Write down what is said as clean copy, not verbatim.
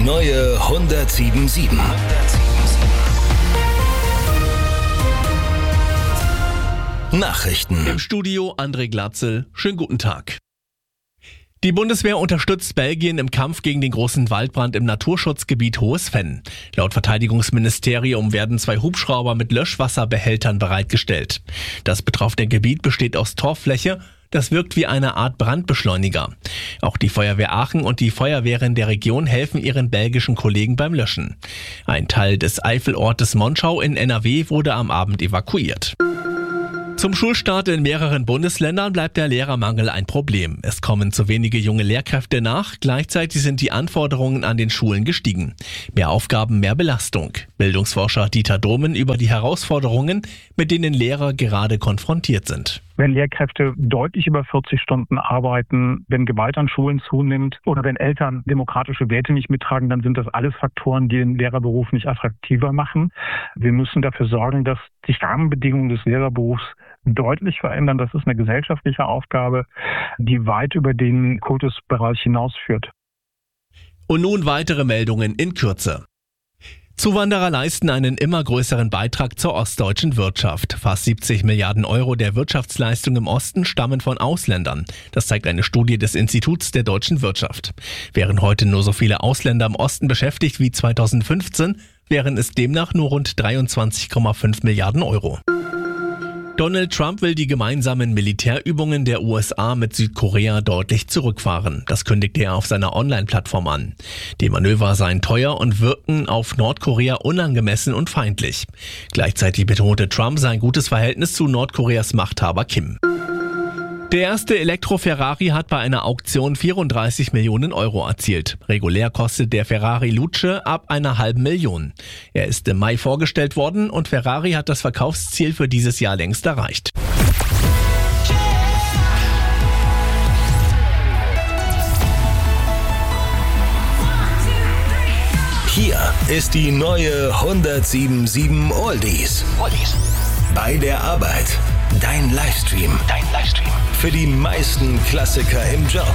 neue 107.7. Nachrichten. Im Studio André Glatzel. Schönen guten Tag. Die Bundeswehr unterstützt Belgien im Kampf gegen den großen Waldbrand im Naturschutzgebiet Hohes Venn. Laut Verteidigungsministerium werden 2 Hubschrauber mit Löschwasserbehältern bereitgestellt. Das betroffene Gebiet besteht aus Torffläche. Das wirkt wie eine Art Brandbeschleuniger. Auch die Feuerwehr Aachen und die Feuerwehren der Region helfen ihren belgischen Kollegen beim Löschen. Ein Teil des Eifelortes Monschau in NRW wurde am Abend evakuiert. Zum Schulstart in mehreren Bundesländern bleibt der Lehrermangel ein Problem. Es kommen zu wenige junge Lehrkräfte nach, gleichzeitig sind die Anforderungen an den Schulen gestiegen. Mehr Aufgaben, mehr Belastung. Bildungsforscher Dieter Domen über die Herausforderungen, mit denen Lehrer gerade konfrontiert sind. Wenn Lehrkräfte deutlich über 40 Stunden arbeiten, wenn Gewalt an Schulen zunimmt oder wenn Eltern demokratische Werte nicht mittragen, dann sind das alles Faktoren, die den Lehrerberuf nicht attraktiver machen. Wir müssen dafür sorgen, dass die Rahmenbedingungen des Lehrerberufs deutlich verändern. Das ist eine gesellschaftliche Aufgabe, die weit über den Kultusbereich hinausführt. Und nun weitere Meldungen in Kürze. Zuwanderer leisten einen immer größeren Beitrag zur ostdeutschen Wirtschaft. Fast 70 Milliarden Euro der Wirtschaftsleistung im Osten stammen von Ausländern. Das zeigt eine Studie des Instituts der deutschen Wirtschaft. Wären heute nur so viele Ausländer im Osten beschäftigt wie 2015, wären es demnach nur rund 23,5 Milliarden Euro. Donald Trump will die gemeinsamen Militärübungen der USA mit Südkorea deutlich zurückfahren. Das kündigte er auf seiner Online-Plattform an. Die Manöver seien teuer und wirkten auf Nordkorea unangemessen und feindlich. Gleichzeitig betonte Trump sein gutes Verhältnis zu Nordkoreas Machthaber Kim. Der erste Elektro-Ferrari hat bei einer Auktion 34 Millionen Euro erzielt. Regulär kostet der Ferrari Luce ab einer halben Million. Er ist im Mai vorgestellt worden und Ferrari hat das Verkaufsziel für dieses Jahr längst erreicht. Hier ist die neue 107.7 Oldies. Bei der Arbeit. Dein Livestream. Für die meisten Klassiker im Job.